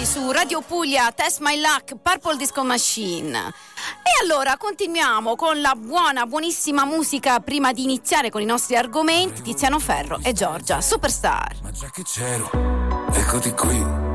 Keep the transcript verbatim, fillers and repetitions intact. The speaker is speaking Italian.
su Radio Puglia, Test My Luck, Purple Disco Machine. E allora continuiamo con la buona, buonissima musica prima di iniziare con i nostri argomenti. Tiziano Ferro e Giorgia, Superstar. Ma già che c'ero, eccoti qui.